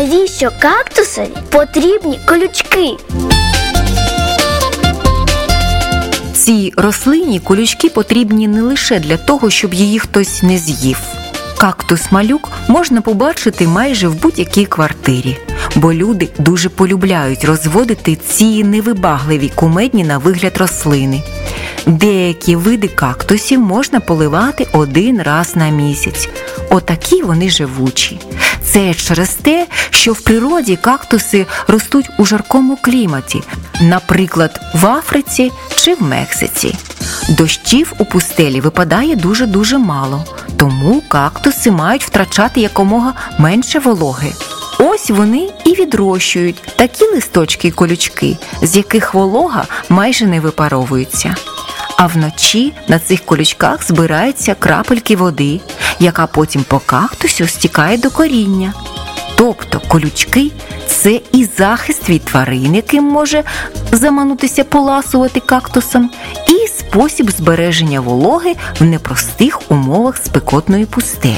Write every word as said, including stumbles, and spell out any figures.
Навіщо кактусові потрібні колючки? Цій рослині колючки потрібні не лише для того, щоб її хтось не з'їв. Кактус-малюк можна побачити майже в будь-якій квартирі, бо люди дуже полюбляють розводити ці невибагливі кумедні на вигляд рослини. Деякі види кактусів можна поливати один раз на місяць. Отакі вони живучі. Це через те, що в природі кактуси ростуть у жаркому кліматі, наприклад, в Африці чи в Мексиці. Дощів у пустелі випадає дуже-дуже мало, тому кактуси мають втрачати якомога менше вологи. Ось вони і відрощують такі листочки і колючки, з яких волога майже не випаровується. А вночі на цих колючках збираються крапельки води, яка потім по кактусю стікає до коріння. Тобто колючки – це і захист від тварин, яким може заманутися поласувати кактусом, і спосіб збереження вологи в непростих умовах спекотної пустелі.